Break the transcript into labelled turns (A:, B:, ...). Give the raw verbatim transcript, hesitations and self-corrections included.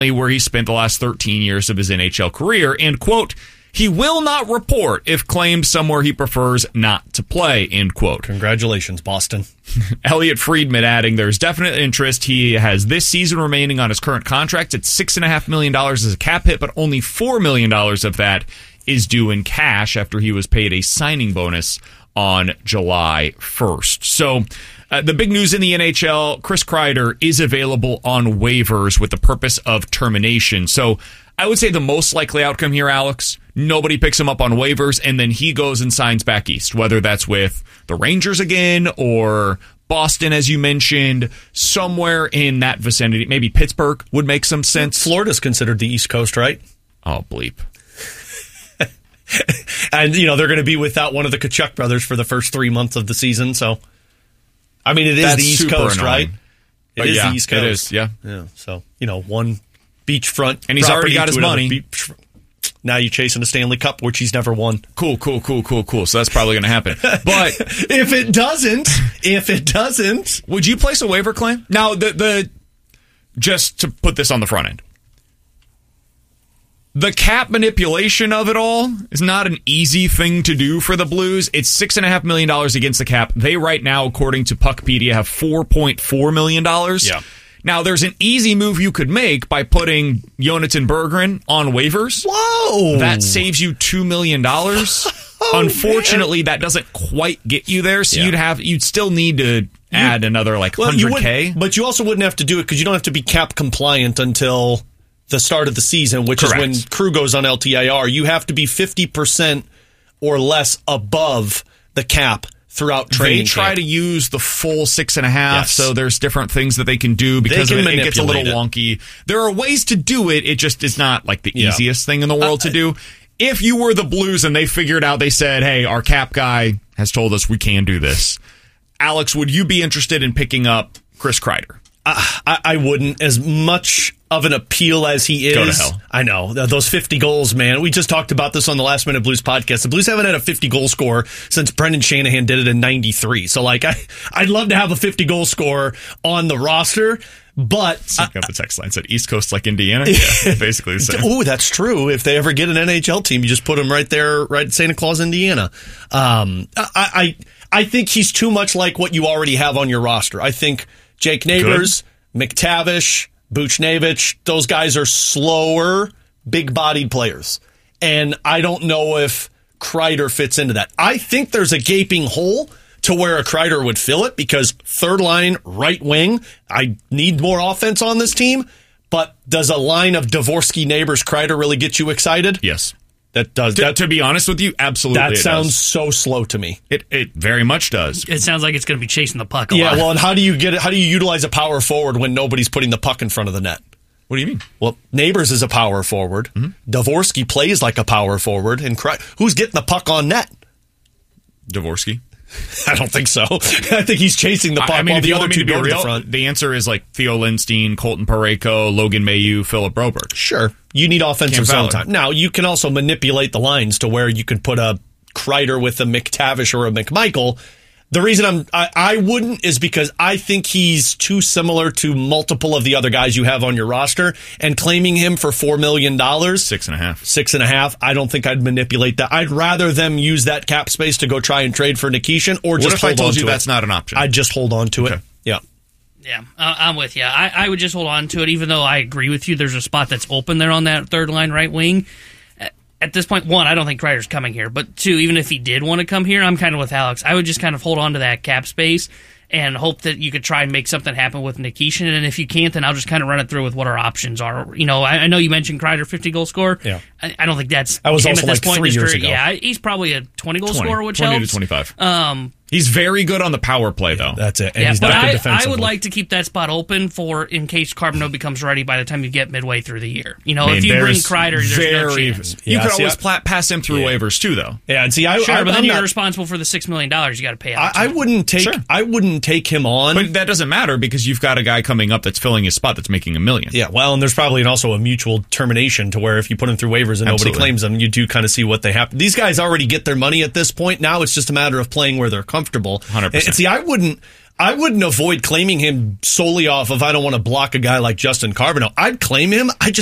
A: where he spent the last thirteen years of his N H L career, and, quote, he will not report if claimed somewhere he prefers not to play, end quote.
B: Congratulations, Boston.
A: Elliot Friedman adding there's definite interest. He has this season remaining on his current contract at six point five million dollars as a cap hit, but only four million dollars of that is due in cash after he was paid a signing bonus on July first. So uh, the big news in the N H L, Chris Kreider is available on waivers with the purpose of termination. So I would say the most likely outcome here, Alex, nobody picks him up on waivers, and then he goes and signs back east, whether that's with the Rangers again or Boston, as you mentioned, somewhere in that vicinity. Maybe Pittsburgh would make some sense.
B: Florida's considered the East Coast, right?
A: Oh, bleep.
B: And, you know, they're going to be without one of the Kachuk brothers for the first three months of the season. So, I mean, it is
A: That's
B: the East Coast,
A: annoying.
B: right? It
A: But
B: is
A: yeah,
B: the East Coast.
A: it is, yeah.
B: Yeah. So, you know, one beachfront.
A: And he's already
B: property
A: got
B: to
A: his
B: another
A: money.
B: beach- Now you're chasing a Stanley Cup, which he's never won.
A: Cool, cool, cool, cool, cool. So that's probably going to happen. But
B: if it doesn't, if it doesn't,
A: would you place a waiver claim? Now, the the just to put this on the front end, the cap manipulation of it all is not an easy thing to do for the Blues. It's six and a half million dollars against the cap. They right now, according to Puckpedia, have four point four million dollars.
B: Yeah.
A: Now, there's an easy move you could make by putting Jonathan Berggren on waivers.
B: Whoa!
A: That saves you two million dollars.
B: Oh,
A: Unfortunately,
B: man.
A: that doesn't quite get you there, so
B: Yeah.
A: you'd have you'd still need to add another like
B: Well, you
A: one hundred K.
B: wouldn't- But you also wouldn't have to do it because you don't have to be cap compliant until the start of the season, which
A: Correct.
B: is when crew goes on L T I R. You have to be fifty percent or less above the cap throughout training
A: They try
B: camp.
A: to use the full six and a half,
B: Yes.
A: so there's different things that they can do because
B: They
A: of
B: can
A: it, it gets a little
B: manipulate
A: wonky. There are ways to do it. It just is not like the
B: Yeah.
A: easiest thing in the world
B: Uh,
A: to do. If you were the Blues and they figured out, they said, hey, our cap guy has told us we can do this. Alex, would you be interested in picking up Chris Kreider?
B: Uh, I, I wouldn't. As much of an appeal as he is.
A: Go to hell.
B: I know. Th- Those fifty goals, man. We just talked about this on the Last Minute Blues podcast. The Blues haven't had a fifty-goal score since Brendan Shanahan did it in ninety-three. So, like, I, I'd love to have a fifty-goal scorer on the roster, but...
A: Looking up the text line said East Coast like Indiana. Yeah, basically the same.
B: Oh, that's true. If they ever get an N H L team, you just put them right there, right at Santa Claus, Indiana. Um, I, I, I think he's too much like what you already have on your roster. I think Jake Neighbors, McTavish, Buchnevich, those guys are slower, big-bodied players. And I don't know if Kreider fits into that. I think there's a gaping hole to where a Kreider would fill it because third line, right wing, I need more offense on this team. But does a line of Dvorsky, Neighbors, Kreider really get you excited?
A: Yes.
B: That does.
A: To,
B: That,
A: to be honest with you, absolutely.
B: that
A: it
B: sounds
A: does.
B: so slow to me.
A: It it very much does.
C: It sounds like it's going to be chasing the puck a
B: Yeah,
C: lot.
B: well, and how do you get it? How do you utilize a power forward when nobody's putting the puck in front of the net?
A: What do you mean?
B: Well, Neighbors is a power forward.
A: Mm-hmm.
B: Dvorsky plays like a power forward, and Kreider, who's getting the puck on net?
A: Dvorsky?
B: I don't think so. I think he's chasing the puck
A: I I mean,
B: while
A: if
B: the
A: you
B: other
A: want me
B: two
A: to be
B: go to the
A: real,
B: front.
A: the answer is like Theo Lindstein, Colton Parayko, Logan Mailloux, Philip Broberg.
B: Sure. You need offensive
A: Cam
B: zone
A: Fowler.
B: time. Now, you can also manipulate the lines to where you can put a Kreider with a McTavish or a McMichael. The reason I'm, I, I wouldn't is because I think he's too similar to multiple of the other guys you have on your roster, and claiming him for four million dollars,
A: Six and a half.
B: six and a half, I don't think I'd manipulate that. I'd rather them use that cap space to go try and trade for Nikishin or
A: What
B: just
A: if I
B: hold
A: told
B: on
A: you
B: to
A: that's
B: it.
A: not an option?
B: I'd just hold on to
A: Okay.
B: it. Yeah.
C: Yeah, uh, I'm with you. I, I would just hold on to it, even though I agree with you. There's a spot that's open there on that third line right wing. At, at this point, one, I don't think Kreider's coming here. But two, even if he did want to come here, I'm kind of with Alex. I would just kind of hold on to that cap space and hope that you could try and make something happen with Nikishin. And if you can't, then I'll just kind of run it through with what our options are. You know, I, I know you mentioned Kreider fifty-goal score.
B: Yeah.
C: I, I don't think that's
B: That was
C: him
B: also
C: at this
B: like
C: point.
B: three
C: Just
B: years
C: for-
B: ago.
C: Yeah, he's probably a twenty-goal
A: twenty,
C: scorer, which
A: twenty
C: helps.
A: to twenty-five.
C: Um,
A: He's very good on the power play, though.
B: That's it. And
C: yeah,
B: he's
C: but
B: not good
C: I, I
B: defensively.
C: would like to keep that spot open for in case Carbonneau becomes ready by the time you get midway through the year. You know,
A: I mean,
C: if you bring
A: there's
C: Kreider, there's
A: very,
C: no chance.
A: You
B: Yeah,
A: could
B: see,
A: always
B: I-
A: pla- pass him through
B: Yeah.
A: waivers, too, though.
B: Yeah, and see, I,
C: Sure,
B: I,
C: but then
B: I'm
C: you're
B: not-
C: responsible for the six million dollars you got to pay out.
B: I, I
C: to.
B: wouldn't take.
A: Sure.
B: I wouldn't take him on.
A: But that doesn't matter because you've got a guy coming up that's filling his spot that's making a million.
B: Yeah, well, and there's probably also a mutual termination to where if you put them through waivers and nobody
A: Absolutely.
B: claims them, you do kind of see what they have. These guys already get their money at this point. Now it's just a matter of playing where they're comfortable.
A: one hundred percent.
B: And see, I wouldn't, I wouldn't avoid claiming him solely off of I don't want to block a guy like Justin Carbonell. I'd claim him. I just